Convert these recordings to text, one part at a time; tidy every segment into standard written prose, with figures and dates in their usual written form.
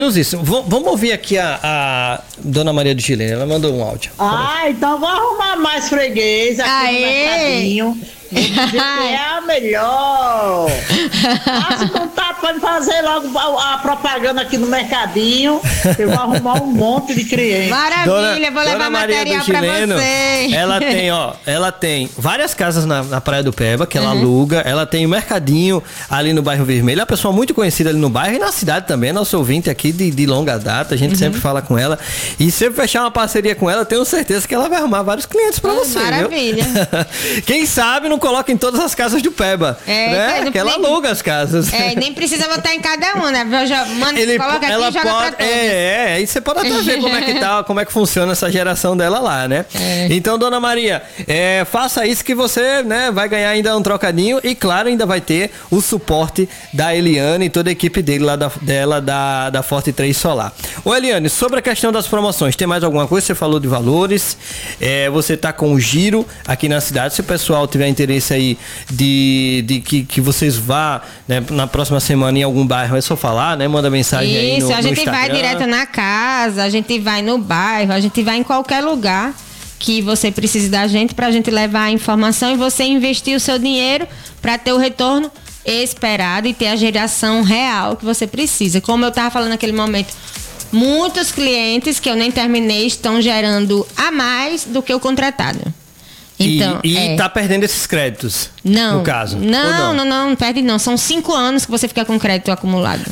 Isso. Vamos ouvir aqui a Dona Maria do Chileno. Ela mandou um áudio. Então vou arrumar mais freguês aqui no mercadinho. Vou dizer que é a melhor. Se não tá, pode fazer logo a propaganda aqui no mercadinho. Eu vou arrumar um monte de clientes. Maravilha, vou levar material pra você. Ela tem várias casas na Praia do Peba, que ela aluga. Ela tem o mercadinho ali no Bairro Vermelho. É uma pessoa muito conhecida ali no bairro e na cidade também. Nosso ouvinte aqui de longa data. A gente sempre fala com ela. E se eu fechar uma parceria com ela, tenho certeza que ela vai arrumar vários clientes pra você. Maravilha. Quem sabe não coloca em todas as casas do Peba. Né? Que ela aluga as casas. Nem precisa botar em cada uma, né? Coloca aqui e joga pra todas. Aí você pode até ver como é que tá, como é que funciona essa geração dela lá, né? Então, Dona Maria, faça isso que você, né, vai ganhar ainda um trocadinho e, claro, ainda vai ter o suporte da Eliane e toda a equipe dele lá da Forte 3 Solar. Ô, Eliane, sobre a questão das promoções, tem mais alguma coisa? Você falou de valores, você tá com o giro aqui na cidade. Se o pessoal tiver interesse aí de que vocês vá, né, na próxima semana em algum bairro, é só falar, né? Manda mensagem aí no a gente Instagram. Vai direto na casa, a gente vai no bairro, a gente vai em qualquer lugar que você precise da gente pra gente levar a informação e você investir o seu dinheiro para ter o retorno esperado e ter a geração real que você precisa. Como eu tava falando naquele momento, muitos clientes que eu nem terminei estão gerando a mais do que o contratado. Então, tá perdendo esses créditos, não, no caso? Não perde não. São 5 anos que você fica com crédito acumulado.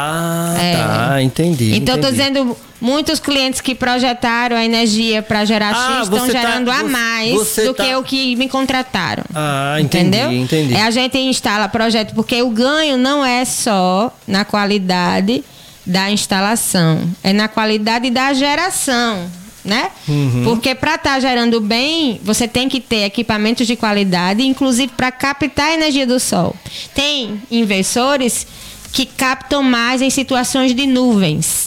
Tá, entendi. Então, eu tô dizendo, muitos clientes que projetaram a energia para gerar X estão gerando a mais do que o que me contrataram. Entendi. A gente instala projeto, porque o ganho não é só na qualidade da instalação, é na qualidade da geração. Né? Porque para estar gerando bem, você tem que ter equipamentos de qualidade, inclusive para captar a energia do sol. Tem inversores que captam mais em situações de nuvens.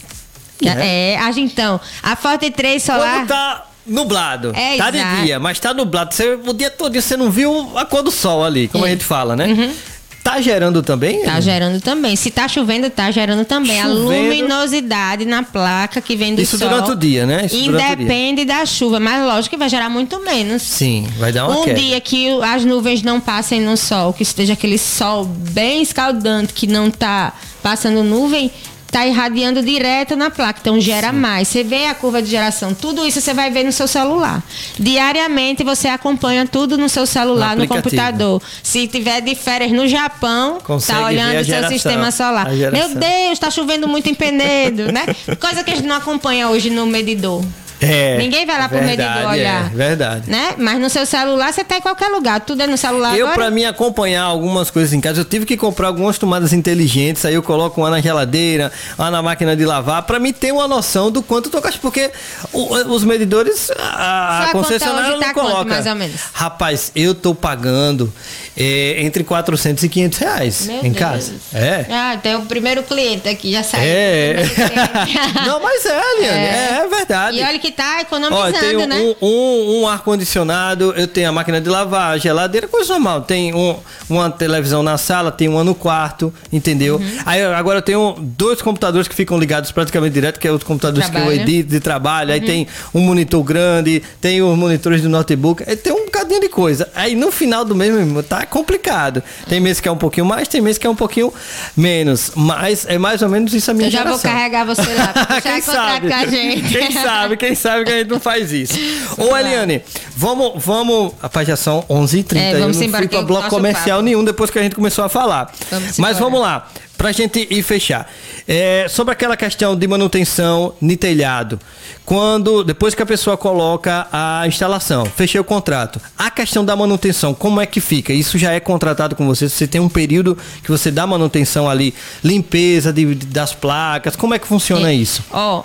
Então, a Forte 3 Solar... Quando tá nublado, tá de dia, mas tá nublado, o dia todo você não viu a cor do sol ali, como a gente fala, né? Tá gerando também? Tá gerando também. Se tá chovendo, tá gerando também. A luminosidade na placa que vem do sol. Isso durante o dia, né? Independe da chuva, mas lógico que vai gerar muito menos. Sim, vai dar uma queda. Um dia que as nuvens não passem no sol, que esteja aquele sol bem escaldante, que não tá passando nuvem, tá irradiando direto na placa, então gera mais. Você vê a curva de geração, tudo isso você vai ver no seu celular. Diariamente você acompanha tudo no seu celular, no computador. Se tiver de férias no Japão, tá olhando o seu sistema solar. Meu Deus, tá chovendo muito em Penedo, né? Coisa que a gente não acompanha hoje no medidor. Ninguém vai lá pro medidor olhar. Verdade. Né? Mas no seu celular você tá em qualquer lugar, tudo é no celular agora. Pra mim acompanhar algumas coisas em casa, eu tive que comprar algumas tomadas inteligentes, aí eu coloco uma na geladeira, uma na máquina de lavar, pra mim ter uma noção do quanto eu tô gastando, porque os medidores, a concessionária não coloca. Quanto, mais ou menos? Rapaz, eu tô pagando entre 400 e 500 reais em casa. Tem o primeiro cliente aqui, já saiu. Não, mas Eliane, é verdade. E olha que tá economizando, né? Um ar-condicionado, eu tenho a máquina de lavar, a geladeira, coisa normal. Tem uma televisão na sala, tem uma no quarto, entendeu? Aí agora eu tenho 2 computadores que ficam ligados praticamente direto, que é os computadores que eu edito de trabalho. Aí tem um monitor grande, tem os monitores do notebook, aí tem um bocadinho de coisa. Aí no final do mês, tá complicado. Tem mês que é um pouquinho mais, tem mês que é um pouquinho menos. Mas é mais ou menos isso a minha geração. Eu já vou carregar você lá, pra quem sabe? Com a gente. Quem sabe que a gente não faz isso. Ô, Eliane, vamos... Rapaz, já são 11h30. Eu não fui pra bloco comercial nenhum depois que a gente começou a falar. Mas vamos lá, pra gente ir fechar. Sobre aquela questão de manutenção no telhado. Depois que a pessoa coloca a instalação, fechei o contrato. A questão da manutenção, como é que fica? Isso já é contratado com você? Você tem um período que você dá manutenção ali, limpeza das placas, como é que funciona isso?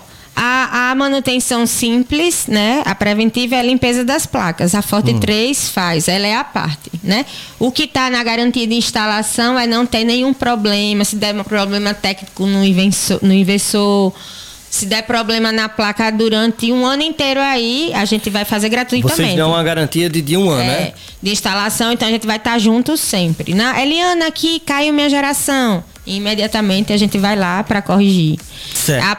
A manutenção simples, né? A preventiva é a limpeza das placas. A Forte 3 faz, ela é a parte, né? O que está na garantia de instalação é não ter nenhum problema. Se der um problema técnico no inversor, se der problema na placa durante um ano inteiro aí, a gente vai fazer gratuitamente. Vocês dão uma garantia de um ano, né? De instalação, então a gente vai estar junto sempre. Eliana, aqui caiu minha geração. imediatamente a gente vai lá para corrigir. Certo.